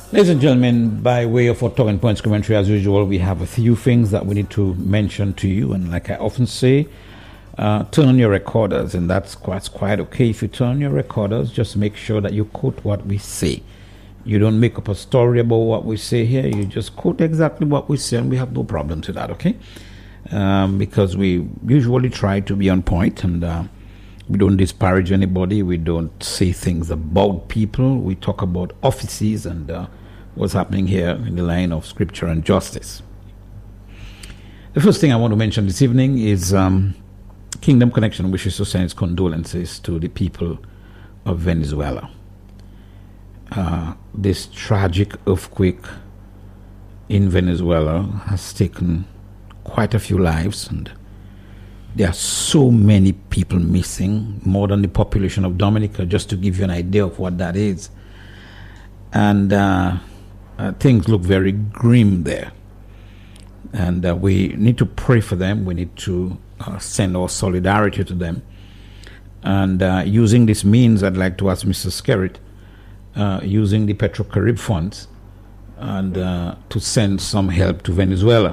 Ladies and gentlemen, by way of our talking points commentary, as usual, we have a few things that we need to mention to you. And like I often say, turn on your recorders, and that's quite okay. If you turn on your recorders, just make sure that you quote what we say. You don't make up a story about what we say here. You just quote exactly what we say, and we have no problems with that, okay? Because we usually try to be on point, and we don't disparage anybody. We don't say things about people. We talk about offices and what's happening here in the line of scripture and justice. The first thing I want to mention this evening is Kingdom Connection wishes to send its condolences to the people of Venezuela. This tragic earthquake in Venezuela has taken quite a few lives, and there are so many people missing, more than the population of Dominica, just to give you an idea of what that is. And things look very grim there. And we need to pray for them. We need to send our solidarity to them. And using this means, I'd like to ask Mr. Skerritt, using the PetroCarib funds, and to send some help to Venezuela.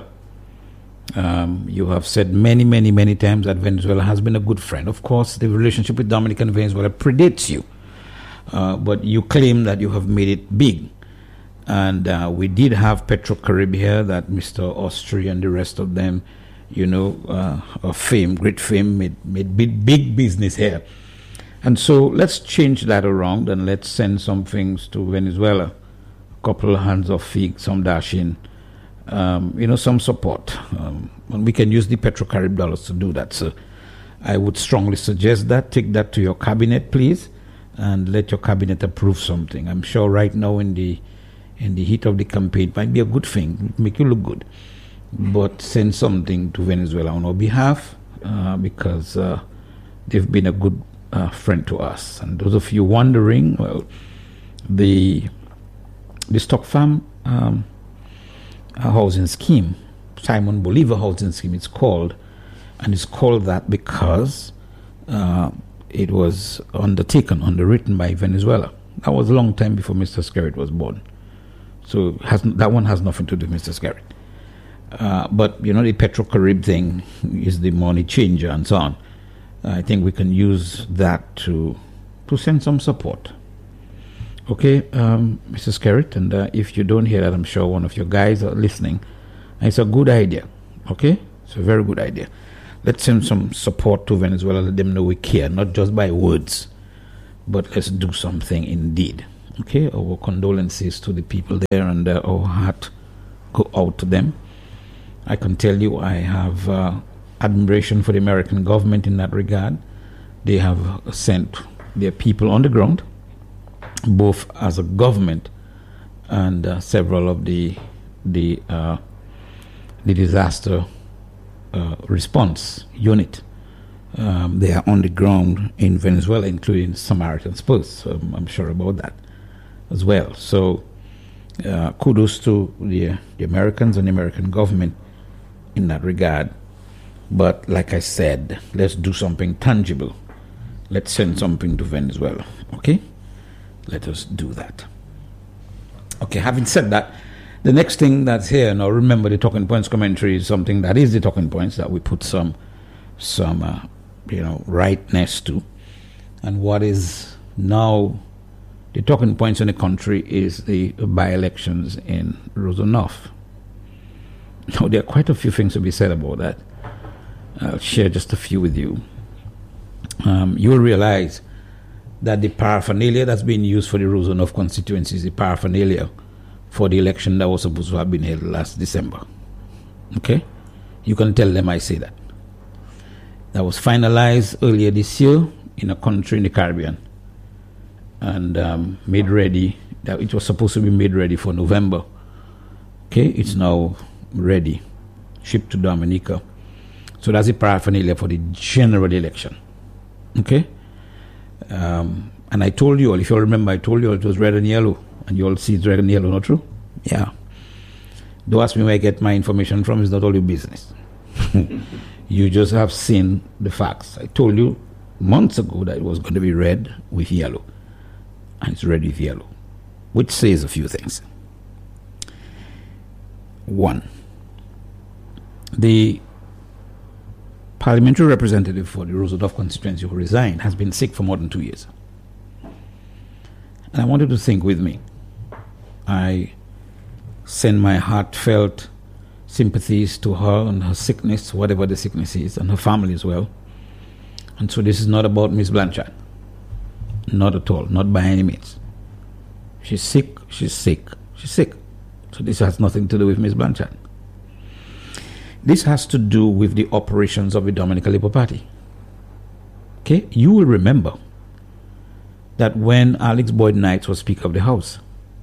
You have said many times that Venezuela has been a good friend. Of course, the relationship with Dominica and Venezuela predates you. But you claim that you have made it big. And we did have PetroCarib here, that Mr. Austria and the rest of them, of fame, great fame, made big business here. And so let's change that around, and let's send some things to Venezuela. A couple of hands of fig, some dashing, some support. And we can use the PetroCarib dollars to do that. So I would strongly suggest that. Take that to your cabinet, please, and let your cabinet approve something. I'm sure right now in the heat of the campaign, it might be a good thing, make you look good. But send something to Venezuela on our behalf, because they've been a good friend to us. And those of you wondering, well, the stock farm housing scheme, Simon Bolivar housing scheme, it's called, and it's called that because it was underwritten by Venezuela. That was a long time before Mr. Skerritt was born. So that one has nothing to do with Mr. Skerritt. But, the PetroCarib thing is the money changer and so on. I think we can use that to send some support. Okay, Mr. Skerritt, and if you don't hear that, I'm sure one of your guys are listening. And it's a good idea, okay? It's a very good idea. Let's send some support to Venezuela, let them know we care, not just by words, but let's do something indeed. Okay, our condolences to the people there, and our heart go out to them. I can tell you I have admiration for the American government in that regard. They have sent their people on the ground, both as a government and several of the disaster response unit. They are on the ground in Venezuela, including Samaritan Spurs. So I'm sure about that as well. So kudos to the Americans and the American government in that regard. But like I said, let's do something tangible. Let's send something to Venezuela, okay? Let us do that. Okay, having said that, the next thing that's here, now remember the Talking Points commentary is something that is the Talking Points that we put some rightness to. And what is now the Talking Points in the country is the by-elections in Rosenhof. Now, there are quite a few things to be said about that. I'll share just a few with you. You will realize that the paraphernalia that's being used for the Rosenhof constituency is the paraphernalia for the election that was supposed to have been held last December. Okay? You can tell them I say that. That was finalized earlier this year in a country in the Caribbean and made ready. That it was supposed to be made ready for November. Okay? It's now ready, shipped to Dominica. So that's the paraphernalia for the general election. Okay? And I told you all, if you all remember, I told you all it was red and yellow. And you all see it's red and yellow, not true? Yeah. Don't ask me where I get my information from. It's not all your business. You just have seen the facts. I told you months ago that it was going to be red with yellow. And it's red with yellow, which says a few things. One, the parliamentary representative for the Rosedorf constituency who resigned has been sick for more than 2 years. And I want you to think with me. I send my heartfelt sympathies to her and her sickness, whatever the sickness is, and her family as well. And so this is not about Miss Blanchard. Not at all, not by any means. She's sick, she's sick, she's sick. So this has nothing to do with Miss Blanchard. This has to do with the operations of the Dominica Labour Party. Okay, you will remember that when Alex Boyd Knight was Speaker of the House,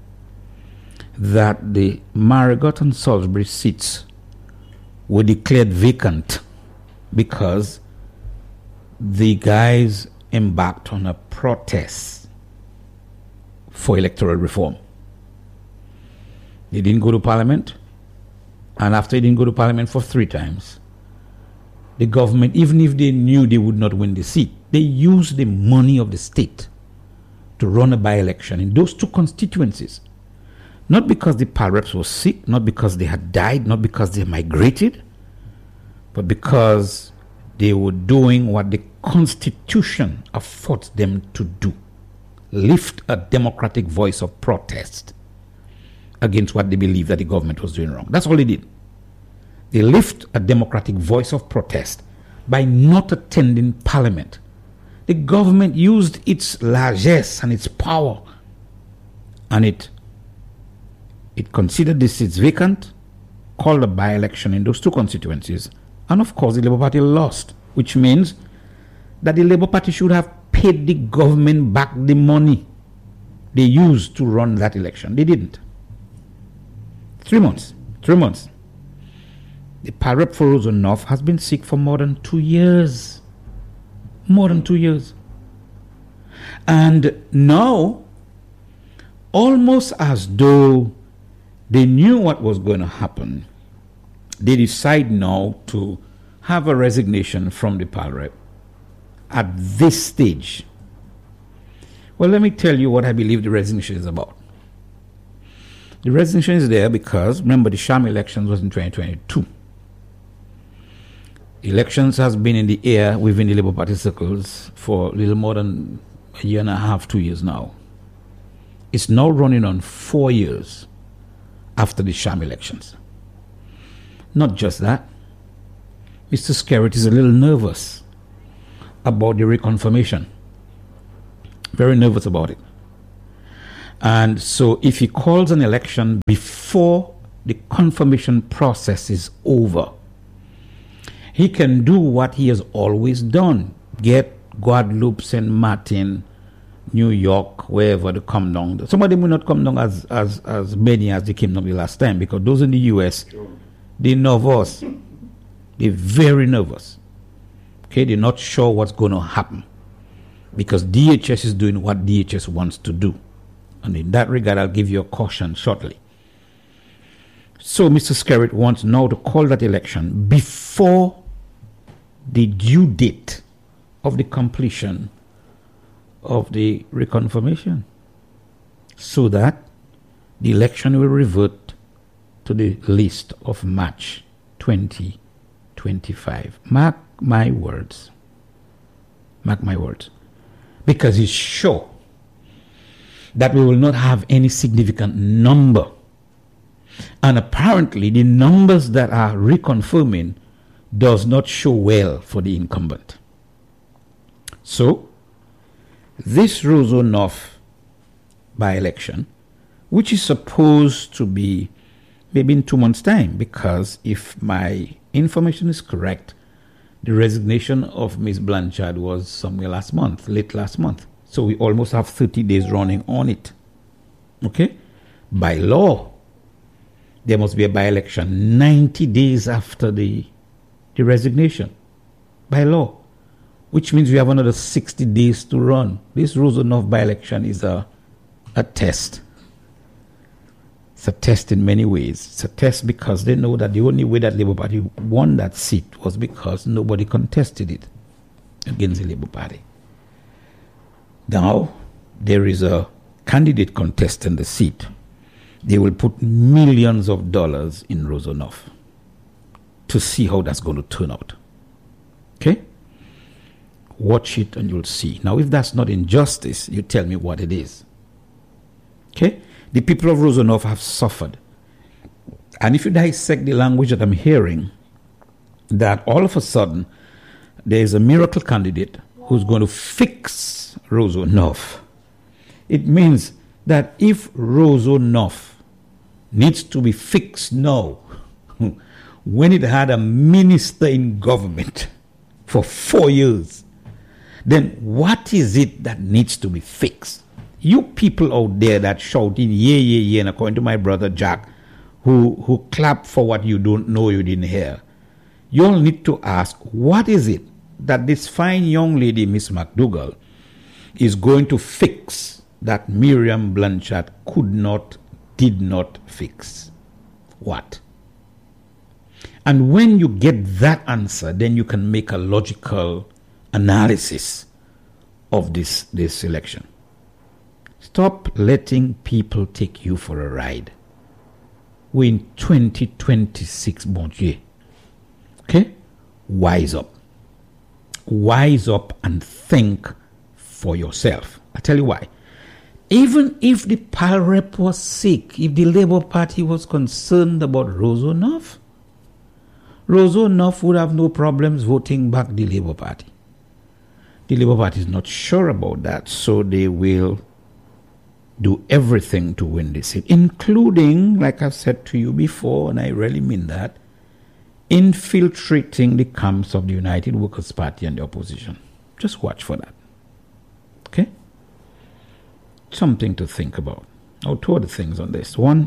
that the Marigot and Salisbury seats were declared vacant because the guys embarked on a protest for electoral reform. They didn't go to Parliament, and after they didn't go to Parliament for 3 times, the government, even if they knew they would not win the seat, they used the money of the state to run a by-election in those 2 constituencies. Not because the Pal-Reps were sick, not because they had died, not because they migrated, but because they were doing what the Constitution affords them to do. Lift a democratic voice of protest against what they believe that the government was doing wrong. That's all they did. They lift a democratic voice of protest by not attending Parliament. The government used its largesse and its power, and it considered this seats vacant, called a by-election in those 2 constituencies, and of course the Labour Party lost, which means that the Labour Party should have paid the government back the money they used to run that election. They didn't. 3 months. The Pal-Rep for Roseau North has been sick for more than 2 years. More than 2 years. And now, almost as though they knew what was going to happen, they decide now to have a resignation from the Pal-Rep at this stage. Well, let me tell you what I believe the resignation is about. The resignation is there because, remember, the sham elections was in 2022. Elections has been in the air within the Labour Party circles for a little more than a year and a half, 2 years now. It's now running on 4 years after the sham elections. Not just that, Mr. Skerritt is a little nervous about the reconfirmation. Very nervous about it. And so if he calls an election before the confirmation process is over, he can do what he has always done. Get Guadeloupe, St. Martin, New York, wherever to come down. Some of them will not come down as many as they came down the last time, because those in the US, they're nervous. They're very nervous. Okay, they're not sure what's going to happen, because DHS is doing what DHS wants to do. And in that regard, I'll give you a caution shortly. So Mr. Skerritt wants now to call that election before the due date of the completion of the reconfirmation, so that the election will revert to the list of March 2025. Mark my words. Mark my words. Because he's sure that we will not have any significant number. And apparently the numbers that are reconfirming does not show well for the incumbent. So, this Roseau North by-election, which is supposed to be maybe in 2 months' time, because if my information is correct, the resignation of Ms. Blanchard was somewhere last month, late last month. So we almost have 30 days running on it. Okay? By law, there must be a by-election 90 days after the resignation. By law. Which means we have another 60 days to run. This Roseau North by-election is a test. It's a test in many ways. It's a test because they know that the only way that Labour Party won that seat was because nobody contested it against the Labour Party. Now, there is a candidate contesting the seat. they will put millions of dollars in Rosanov to see how that's going to turn out. Okay? Watch it and you'll see. Now, if that's not injustice, you tell me what it is. Okay? The people of Rosanov have suffered. And if you dissect the language that I'm hearing, that all of a sudden there is a miracle candidate who's going to fix Rosanov. It means that if Rosanov needs to be fixed now, when it had a minister in government for 4 years, then what is it that needs to be fixed? You people out there that shouting, yeah, yeah, yeah, and according to my brother Jack, who clap for what you don't know, you didn't hear, you all need to ask, what is it that this fine young lady, Miss McDougall, is going to fix that Miriam Blanchard did not fix? What? And when you get that answer, then you can make a logical analysis of this election. Stop letting people take you for a ride. We're in 2026, bon Dieu. Okay? Wise up. Wise up and think for yourself. I tell you why. Even if the PAL rep was sick, if the Labour Party was concerned about Rosanov would have no problems voting back the Labour Party. The Labour Party is not sure about that, so they will do everything to win this seat, including, like I've said to you before, and I really mean that, infiltrating the camps of the United Workers' Party and the opposition. Just watch for that. Okay? Something to think about. Now, two other things on this. One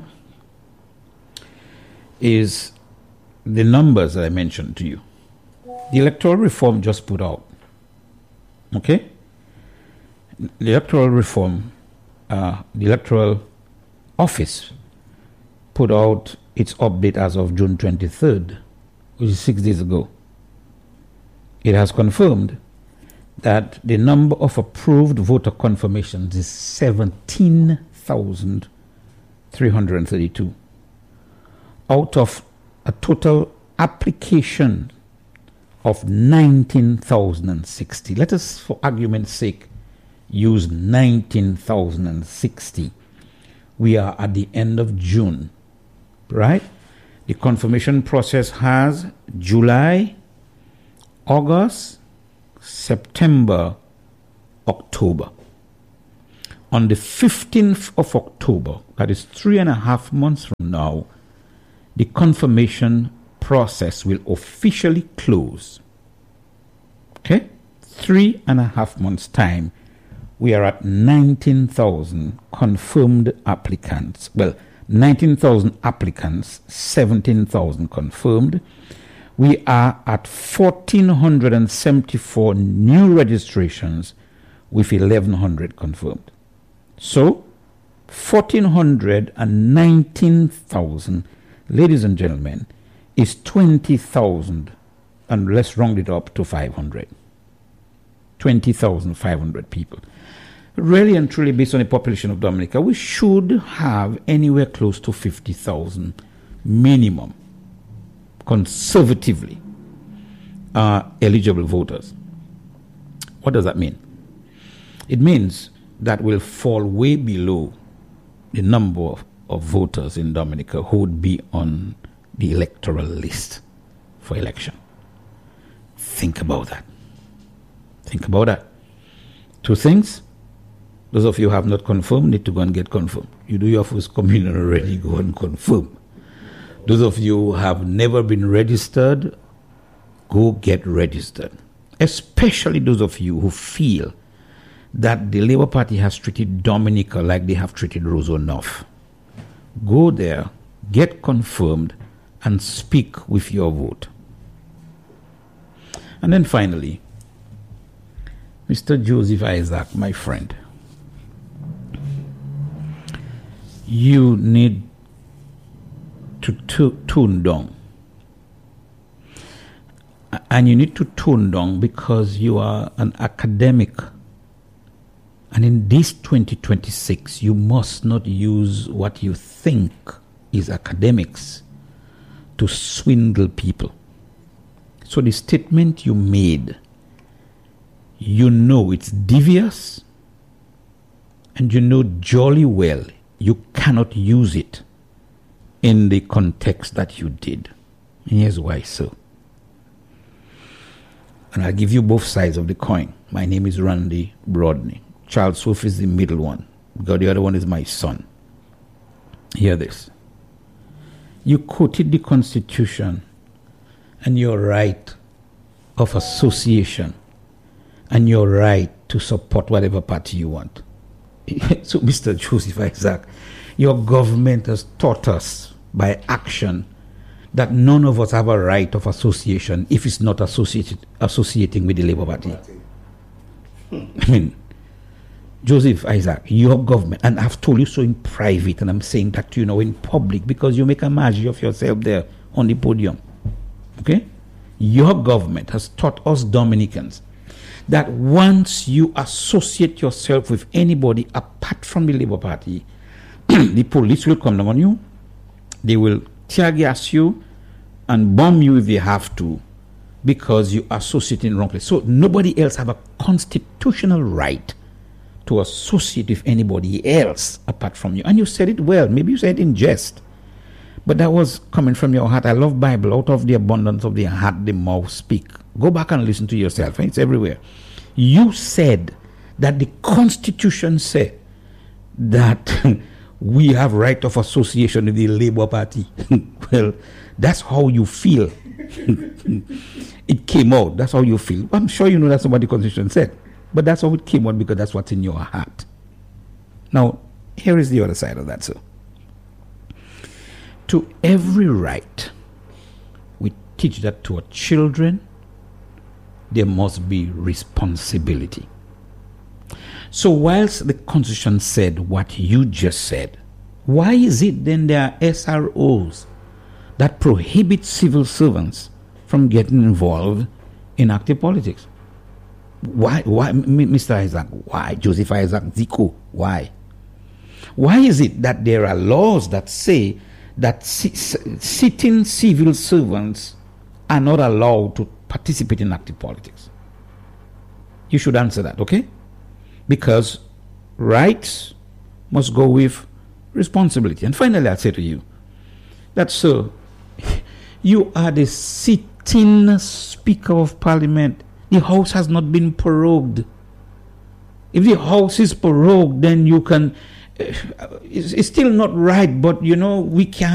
is the numbers that I mentioned to you. The electoral reform just put out. Okay? The electoral reform, the electoral office put out its update as of June 23rd, which is 6 days ago. It has confirmed that the number of approved voter confirmations is 17,332 out of a total application of 19,060. Let us, for argument's sake, use 19,060. We are at the end of June, right? The confirmation process has July, August, September, October. On the 15th of October, that is 3.5 months from now, the confirmation process will officially close. Okay? 3.5 months' time, we are at 19,000 confirmed applicants. Well, 19,000 applicants, 17,000 confirmed. We are at 1,474 new registrations with 1,100 confirmed. So, 1,419,000, ladies and gentlemen, is 20,000, and let's round it up to 500. 20,500 people. Really and truly, based on the population of Dominica, we should have anywhere close to 50,000 minimum, conservatively, eligible voters. What does that mean? It means that we'll fall way below the number of voters in Dominica who would be on the electoral list for election. Think about that. Think about that. Two things. Those of you who have not confirmed need to go and get confirmed. You do your first communion already, go and confirm. Those of you who have never been registered, go get registered. Especially those of you who feel that the Labour Party has treated Dominica like they have treated Rosanov. Go there, get confirmed, and speak with your vote. And then finally, Mr. Joseph Isaac, my friend, you need to tone down. And you need to tone down because you are an academic And in this 2026, you must not use what you think is academics to swindle people. So the statement you made, you know it's devious, and you know jolly well you cannot use it in the context that you did. And here's why so. And I'll give you both sides of the coin. My name is Randy Rodney. Charles Swift is the middle one, because the other one is my son. Hear this. You quoted the Constitution and your right of association and your right to support whatever party you want. So, Mr. Joseph Isaac, your government has taught us by action that none of us have a right of association if it's not associating with the Labour Party. I mean, Joseph Isaac, your government, and I've told you so in private, and I'm saying that to you now in public because you make a magic of yourself there on the podium. Okay? Your government has taught us Dominicans that once you associate yourself with anybody apart from the Labour Party, the police will come down on you, they will tear gas you and bomb you if they have to because you associate in the wrong place. So nobody else have a constitutional right to associate with anybody else apart from you. And you said it well. Maybe you said it in jest, but that was coming from your heart. I love Bible. Out of the abundance of the heart, the mouth speak. Go back and listen to yourself. It's everywhere. You said that the Constitution said that we have right of association with the Labour Party. Well, that's how you feel. It came out. That's how you feel. I'm sure you know that's what the Constitution said. But that's how it came out because that's what's in your heart. Now, here is the other side of that, sir. To every right, we teach that to our children, there must be responsibility. So whilst the Constitution said what you just said, why is it then there are SROs that prohibit civil servants from getting involved in active politics? Why, Mr. Isaac? Why, Joseph Isaac Zico? Why? Why is it that there are laws that say that sitting civil servants are not allowed to participate in active politics? You should answer that, okay? Because rights must go with responsibility. And finally, I'll say to you that, sir, you are the sitting Speaker of Parliament. The House has not been prorogued. If the House is prorogued, then you can... it's still not right, but, you know, we can